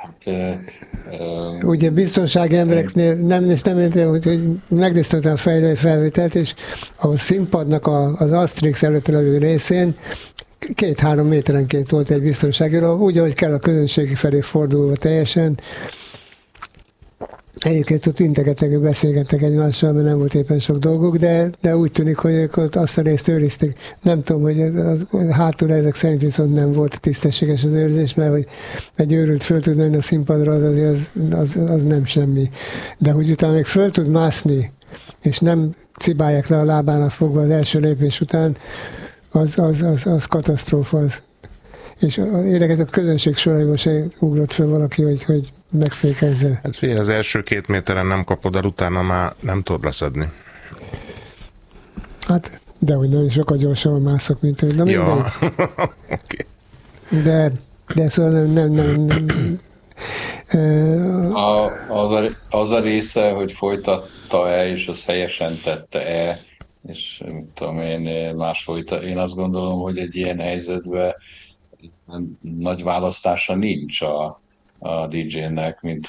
Ugye biztonsági embereknél nem értem, hogy megnéztem a felvételt, és a színpadnak az Asterix előtt levő részén 2-3 méterenként volt egy biztonságőr, úgy, ahogy kell a közönségi felé fordulva teljesen. Egyébként ott integettek, beszélgettek egymással, mert nem volt éppen sok dolguk, de úgy tűnik, hogy ők ott azt a részt őrizték. Nem tudom, hogy hátul ezek szerint viszont nem volt tisztességes az őrzés, mert hogy egy őrült föl tud menni a színpadra, az nem semmi. De hogy utána még föl tud mászni, és nem cibálják le a lábának fogva az első lépés után, az katasztrófa. És érdekes, a közönség soraiban se ugrott fel valaki, hogy megfékezze. Hát figyelj, az első 2 méteren nem kapod el, utána már nem tudod leszedni. Hát, dehogy nem, sokkal gyorsabban mászok, mint ő. Ja, oké. De szóval nem. Az a része, hogy folytatta-e, és az helyesen tette-e, és nem tudom én, én azt gondolom, hogy egy ilyen helyzetben nagy választása nincs a DJ-nek, mint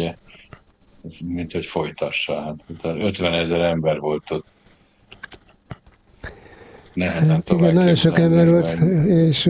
hogy folytassa. Hát 50 000 ember volt ott. Nehezen tovább. Igen, nagyon sok ember volt, és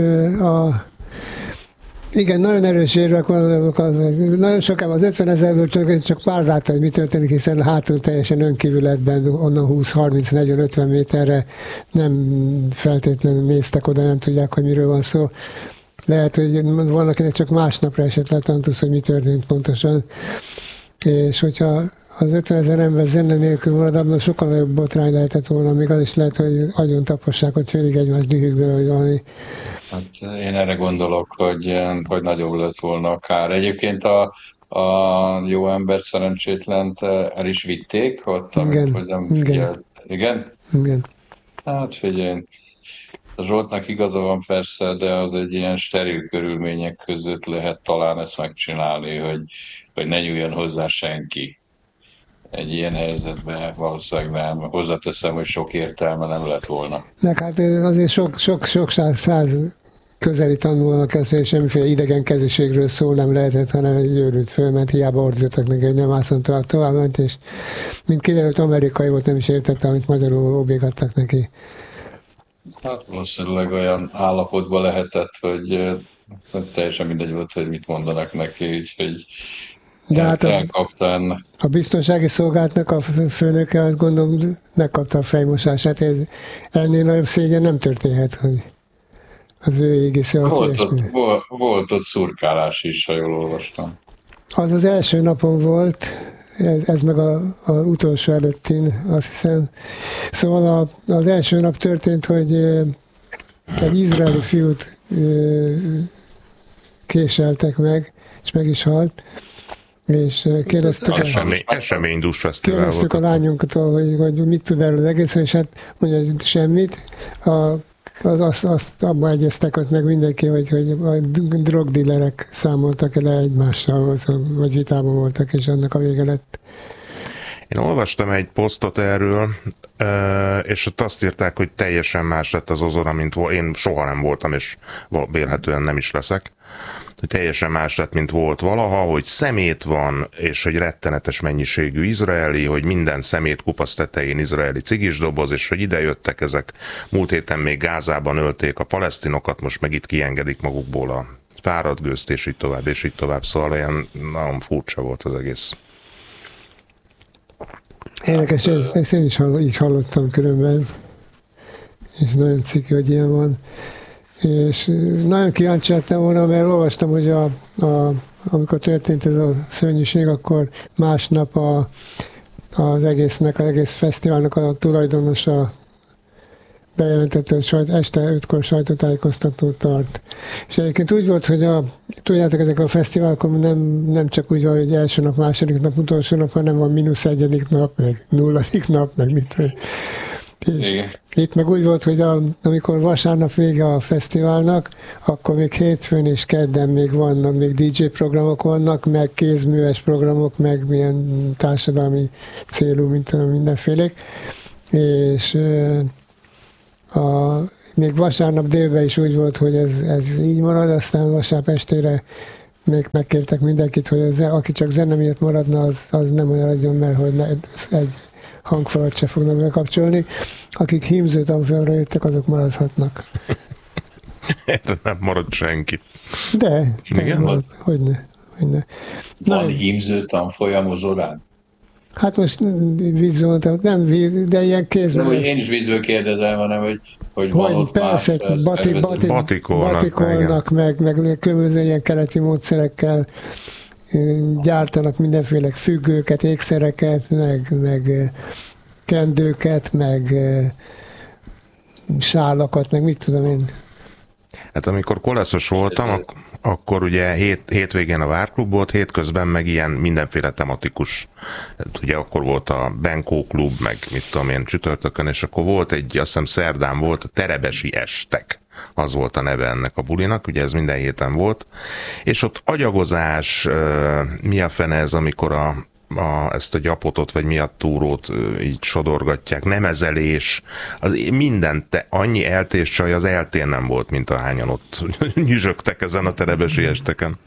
igen, nagyon erős érvek vannak, nagyon sokan az 50 000-ből csak pár látta, hogy mi történik, hiszen hátul teljesen önkívületben, onnan 20-30-40-50 méterre nem feltétlenül néztek oda, nem tudják, hogy miről van szó. Lehet, hogy van, akinek csak másnapra esett le tantusz, hogy mi történt pontosan. És hogyha az 50 000 ember zene nélkül marad, abban sokkal nagyobb botrány lehetett volna, még az is lehet, hogy agyon tapossák, hogy félig egymás dühükbe, vagy valami. Hát én erre gondolok, hogy nagyobb lett volna akár. Egyébként a jó embert, szerencsétlent el is vitték ott, igen, hogy nem figyelt. Igen? Igen. Hát figyelj, a Zsoltnak igaza van persze, de az egy ilyen steril körülmények között lehet talán ezt megcsinálni, hogy ne nyúljon hozzá senki. Egy ilyen helyzetben valószínűleg nem. Hozzáteszem, hogy sok értelme nem lett volna. Meg hát azért sok száz közeli tanulnak ezt, és semmiféle idegenkezőségről szó nem lehetett, hanem egy őrült fölment, hiába ordítottak neki, hogy nem ászon továbbment, és mint kiderült, amerikai volt, nem is értette, amit magyarul óbégattak neki. Hát valószínűleg olyan állapotban lehetett, hogy teljesen mindegy volt, hogy mit mondanak neki, úgyhogy de hát elkaptán. A biztonsági szolgálatnak a főnöke, azt gondolom, megkapta a fejmosását. Ennél nagyobb szégyen nem történhet, hogy az ő égésze a volt ott szurkálás is, ha jól olvastam. Az első napon volt, ez meg az utolsó előttin, azt hiszem. Szóval az első nap történt, hogy egy izraeli fiút késeltek meg, és meg is halt. És kérdeztük eseménydús fesztivál volt. Kérdeztük a lányunktól, hogy mit tud erről az egész, és hát mondja, hogy semmit. Azt abban egyeztek ott meg mindenki, hogy a drogdillerek számoltak le egymással, vagy vitában voltak, és annak a vége lett. Én olvastam egy posztot erről, és ott azt írták, hogy teljesen más lett az Ozora, mint én soha nem voltam, és vélhetően nem is leszek. Teljesen más lett, mint volt valaha, hogy szemét van, és hogy rettenetes mennyiségű izraeli, hogy minden szemét kupasz tetején izraeli cigisdoboz, és hogy ide jöttek ezek. Múlt héten még Gázában ölték a palesztinokat, most meg itt kiengedik magukból a fáradt gőzt, és így tovább, és így tovább. Szóval ilyen nagyon furcsa volt az egész. Érdekes, ezt én is így hallottam különben, és nagyon ciki, hogy ilyen van. És nagyon kíváncsi lettem volna, mert olvastam, hogy amikor történt ez a szörnyűség, akkor másnap az egész fesztiválnak a tulajdonosa bejelentette, hogy este 5-kor sajtótájékoztatót tart. És egyébként úgy volt, hogy tudjátok, ezek a fesztiválokon nem csak úgy van, hogy első nap, második nap, utolsó nap, hanem van -1. nap, meg 0. nap, meg mit. És itt meg úgy volt, hogy amikor vasárnap vége a fesztiválnak, akkor még hétfőn és kedden még vannak, még DJ programok vannak, meg kézműves programok, meg milyen társadalmi célú, mint mindenfélék. És még vasárnap délben is úgy volt, hogy ez így marad, aztán vasárnap estére még megkértek mindenkit, hogy aki csak zene miatt maradna, az nem maradjon, mert hogy egy hangfalat se fognak bekapcsolni. Akik hímző tanfolyamra jöttek, azok maradhatnak. Erre nem marad senki. De marad, hogyne. Van hímző tanfolyam az Órán? Hát most vízről mondtam, nem víz, de ilyen kézben. Nem, hogy én is vízből kérdezem, hanem hogy van ott persze, batikolnak, meg különböző ilyen keleti módszerekkel gyártanak mindenféle függőket, ékszereket, meg kendőket, meg sálakat, meg mit tudom én. Hát amikor koleszos voltam, akkor ugye hétvégén a Várklub volt, hétközben meg ilyen mindenféle tematikus, ugye akkor volt a Benkó klub, meg mit tudom én csütörtökön, és akkor volt azt hiszem szerdán volt a Terebesi estek. Az volt a neve ennek a bulinak, ugye ez minden héten volt, és ott agyagozás, mi a fene ez, amikor ezt a gyapotot, vagy mi a túrót így sodorgatják, nemezelés, az mindent, annyi eltés csaj az eltén nem volt, mint ahányan ott nyüzsögtek ezen a terebesi esteken.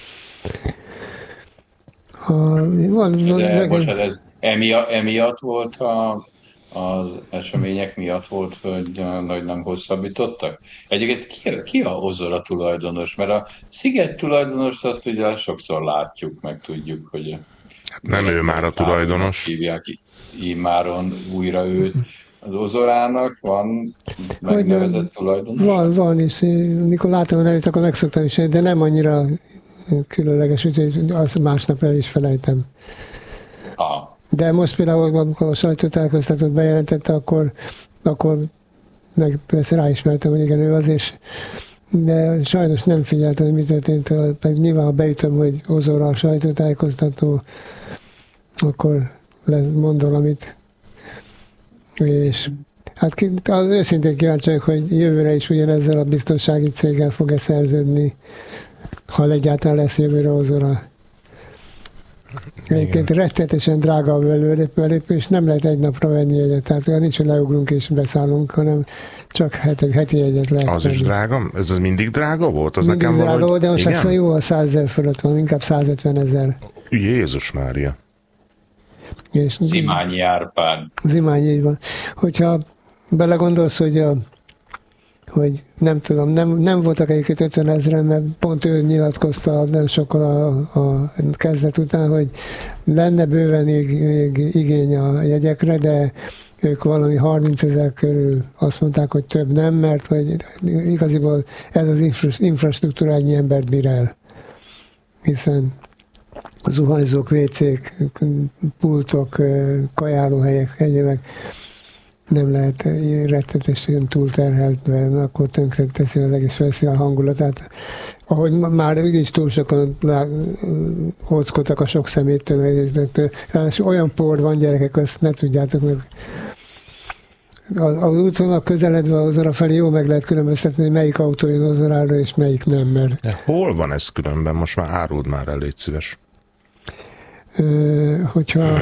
Ez emiatt volt az események miatt volt, hogy nem hosszabbítottak? Egyébként ki a Ozora tulajdonos? Mert a sziget tulajdonost azt ugye sokszor látjuk, meg tudjuk, hogy nem ő már a tulajdonos. Hívják immáron újra őt. Az Ozorának van megnevezett tulajdonos? Van, és mikor látom a nevét, akkor megszoktam is, de nem annyira különleges, úgyhogy azt másnap el is felejtem. De most például, amikor a sajtótájékoztatót bejelentette, akkor meg persze ráismertem, hogy igen, ő az, de sajnos nem figyeltem, hogy mi történt, pedig nyilván, ha beütöm, hogy Ozora a sajtótájékoztató, akkor mond valamit. És hát az őszintén kíváncsi vagyok, hogy jövőre is ugyanezzel a biztonsági céggel fog-e szerződni, ha egyáltalán lesz jövőre Ozora. Egyébként rettenetesen drága a belépő, és nem lehet egy napra venni jegyet. Tehát olyan nincs, hogy leugrunk és beszállunk, hanem csak heti jegyet lehet az venni. Is drága? Ez mindig drága volt? Az mindig nekem drága volt, de most azt jó, a 100 000 fölött van, inkább 150 000. Jézus Mária! Zimányi Árpád. Zimányi, így van. Hogyha belegondolsz, hogy nem tudom, nem voltak egyébként 50 000, mert pont ő nyilatkozta nem sokkal a kezdet után, hogy lenne bőven még igény a jegyekre, de ők valami 30 000 körül azt mondták, hogy több nem, mert hogy igaziból ez az infrastruktúra ennyi embert bír el. Hiszen zuhanyzók, WC-k, pultok, kajálóhelyek, egyébek nem lehet rettetesen túlterhelt, mert akkor tönkre teszi az egész fesztivál hangulatát. Ahogy már is túl sokan óckodtak a sok szeméttől, olyan por van, gyerekek, azt ne tudjátok meg. Az úton közeledve az Ozora felé jó meg lehet különböztetni, hogy melyik autó jön Ozorára, és melyik nem, mert... De hol van ez különben? Most már áruld már el, légy szíves. Hogyha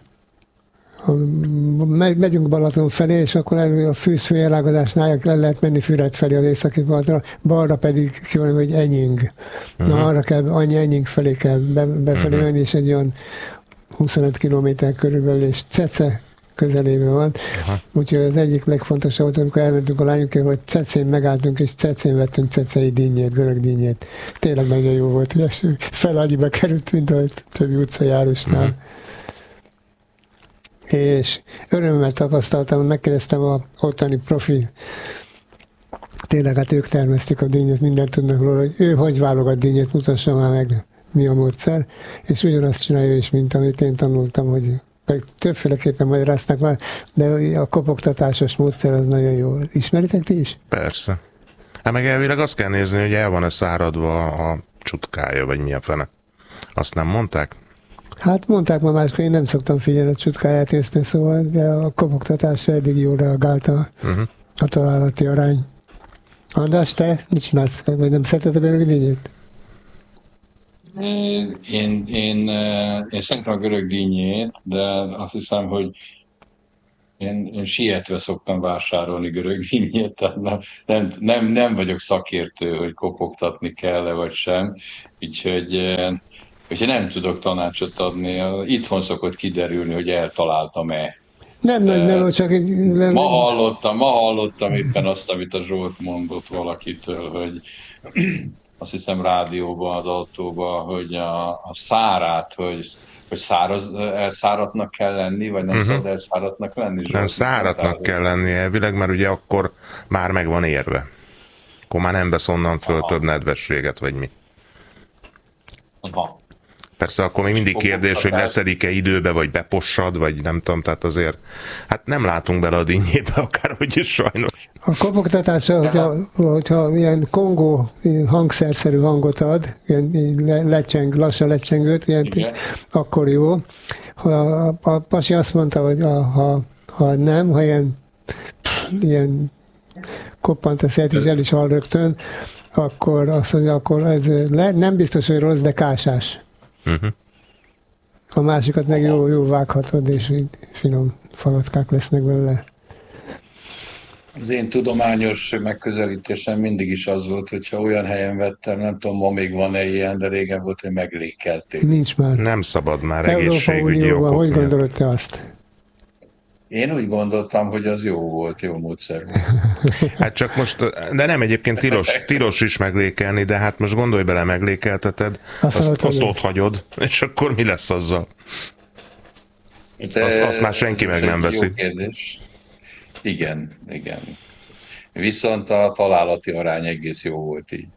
megyünk Balaton felé, és akkor a fűzfőjelágazásnál el lehet menni Füred felé az északi partra, balra pedig kivalami, hogy Enying. Na, arra kell, Enying felé kell befelé menni, és egy olyan 25 kilométer körülbelül, és Cece közelében van. Úgyhogy az egyik legfontosabb volt, amikor elmentünk a lányunkért, hogy Cecén megálltunk, és Cecén vettünk cecei dinnyét, görög dinnyét. Tényleg nagyon jó volt, hogy felannyiba került, mint a többi utcajárosnál. És örömmel tapasztaltam, megkérdeztem a ottani profi, tényleg hát ők termesztik a dinnyét, mindent tudnak róla, hogy ő hogy válogat dinnyét, mutassa már meg, mi a módszer, és ugyanazt csinálja is, mint amit én tanultam, hogy többféleképpen magyarázták már, de a kopogtatásos módszer az nagyon jó. Ismeritek ti is? Persze. Hát meg elvileg azt kell nézni, hogy el van-e száradva a csutkája, vagy mi a fene. Azt nem mondták? Hát mondták ma máskor, én nem szoktam figyelni a csutkáját észre, szóval, de a kopogtatásra eddig jól reagált a találati arány. András, te mit csinálsz? Vagy nem szereted a görög dinnyét? Én szeretem a görög dinnyét, de azt hiszem, hogy Én sietve szoktam vásárolni görög dinnyét, tehát nem vagyok szakértő, hogy kopogtatni kell-e vagy sem, úgyhogy nem tudok tanácsot adni. Itthon szokott kiderülni, hogy eltaláltam-e. Nem, csak Ma hallottam éppen azt, amit a Zsolt mondott valakitől, hogy azt hiszem rádióban, az autóban, hogy a szárát, hogy elszáradtnak kell lenni, vagy nem szabad elszáradtnak lenni? Nem, száradnak kell lenni elvileg, mert ugye akkor már meg van érve. Akkor már nem vesz onnan föl több nedvességet, vagy mi. Aha. Persze akkor még mindig kérdés, hogy leszedik-e időbe, vagy bepossad, vagy nem tudom, tehát azért, hát nem látunk bele a dinnyébe, akárhogy is sajnos. A kopogtatása, hogyha ilyen kongó hangszerszerű hangot ad, ilyen lassan lecsengőt, akkor jó. A pasi azt mondta, hogy ha ilyen koppant a szert, és el is hal rögtön, akkor azt mondja, akkor ez nem biztos, hogy rossz, de kásás. A másikat meg jó vághatod, és így finom falatkák lesznek belőle. Az én tudományos megközelítésem mindig is az volt, hogyha olyan helyen vettem, nem tudom, ma még van-e ilyen, de régen volt, hogy meglékelték. Nincs már. Nem szabad már Európa egészségügyi Unióban, okok hogy miatt. gondolod te azt? Én úgy gondoltam, hogy az jó volt, jó módszer volt. Hát csak most, de nem egyébként tilos is meglékelni, de hát most gondolj bele, meglékelteted, azt ott hagyod, és akkor mi lesz azzal? Azt már senki meg nem veszi. Jó kérdés. Igen. Viszont a találati arány egész jó volt így.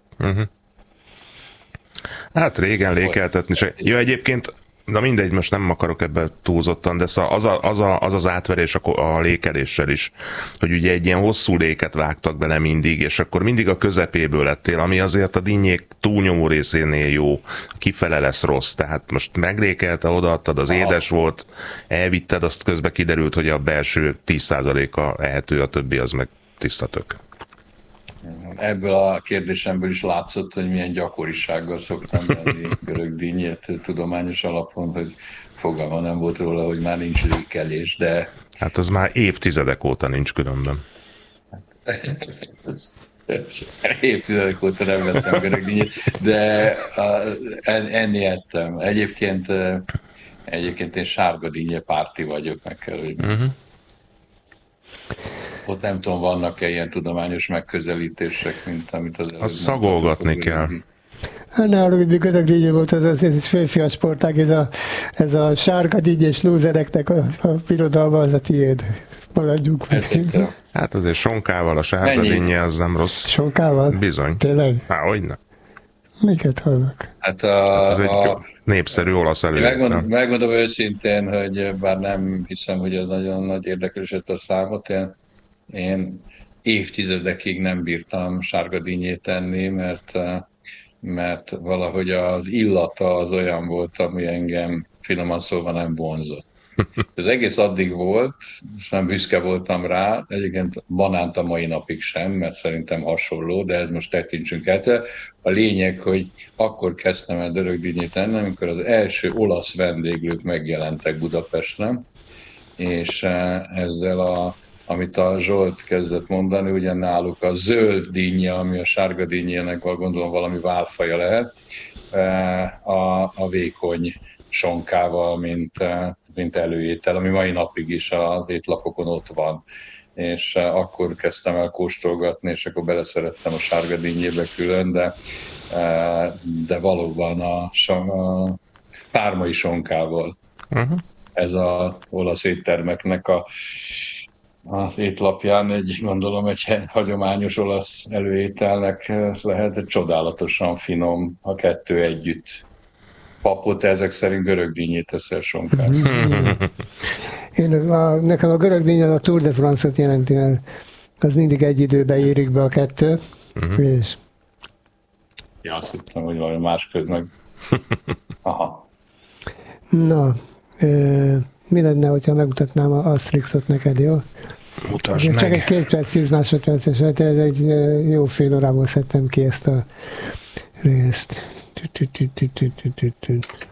Hát régen lékeltetni se. Ja, egyébként, na mindegy, most nem akarok ebben túlzottan, de az átverés a lékeléssel is, hogy ugye egy ilyen hosszú léket vágtak bele mindig, és akkor mindig a közepéből lettél, ami azért a dinnyék túlnyomó részénél jó, kifele lesz rossz, tehát most meglékelte, odaadtad, az édes volt, elvitted, azt közben kiderült, hogy a belső 10%-a ehető, a többi az meg tiszta tök. Ebből a kérdésemből is látszott, hogy milyen gyakorisággal szoktam venni görög dinnyét tudományos alapon, hogy fogalma nem volt róla, hogy már nincs lékelés, de... Hát az már évtizedek óta nincs különben. Évtizedek óta nem vettem görög dinnyét, de enni ettem. Egyébként én sárga dinnye párti vagyok, meg kell, hogy... Ott nem tudom, vannak-e ilyen tudományos megközelítések, mint amit az előbb... Azt szagolgatni kell. Nálunk egy görög dinnye volt, ez férfias sportág, ez a sárga dinnyés lúzereknek a birodalma, az a tiéd. Maradjunk meg. Hát azért sonkával a sárga dinnye az nem rossz. Sonkával? Bizony. Tényleg? Há, hogyne. Miket hallnak? Hát ez egy népszerű olasz előtt. Megmondom őszintén, hogy bár nem hiszem, hogy ez nagyon nagy érdeklődést a számot, én évtizedekig nem bírtam sárga dinnyét enni, mert valahogy az illata az olyan volt, ami engem finoman szólva nem vonzott. Ez egész addig volt, és nem büszke voltam rá, egyébként banánt a mai napig sem, mert szerintem hasonló, de ez most tekintsünk el. A lényeg, hogy akkor kezdtem el görög dinnyét enni, amikor az első olasz vendéglők megjelentek Budapesten, és ezzel amit a Zsolt kezdett mondani, ugye náluk a zöld dinnye, ami a sárga dinnyének gondolom valami válfaja lehet, a vékony sonkával, mint előétel, ami mai napig is az étlapokon ott van. És akkor kezdtem el kóstolgatni, és akkor beleszerettem a sárga dinnyébe külön, de valóban a pármai sonkával. Ez az olasz éttermeknek az étlapján gondolom egy hagyományos olasz előételnek lehet, csodálatosan finom a kettő együtt. Papot ezek szerint görög dinnyét teszel sonkát. Nekem a görög dinnye a Tour de France-ot jelenti, mert az mindig egy időben érik be a kettő. És... Ja, azt hittem, hogy valami másköz meg. Aha. Na, mi lenne, hogyha megmutatnám a Asterixot neked, jó? Mutasd meg. Csak egy 2 perc, 10 másodperces, ez egy jó fél órából szedtem ki ezt a részt.